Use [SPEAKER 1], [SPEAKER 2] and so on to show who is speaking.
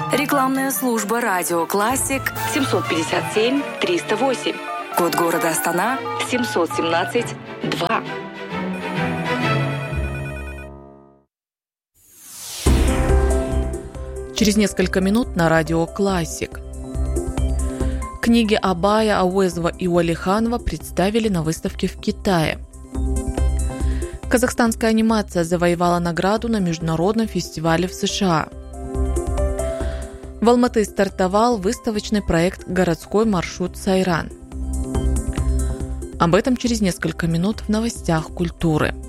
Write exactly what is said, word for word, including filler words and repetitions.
[SPEAKER 1] Рекламная служба «Радио Классик»
[SPEAKER 2] семьсот пятьдесят семь триста восемь.
[SPEAKER 1] Код города Астана
[SPEAKER 2] семьсот семнадцать два.
[SPEAKER 3] Через несколько минут на радио «Классик». Книги Абая, Ауэзова и Уалиханова представили на выставке в Китае. Казахстанская анимация завоевала награду на международном фестивале в США. В Алматы стартовал выставочный проект «Городской маршрут Сайран». Об этом через несколько минут в новостях культуры.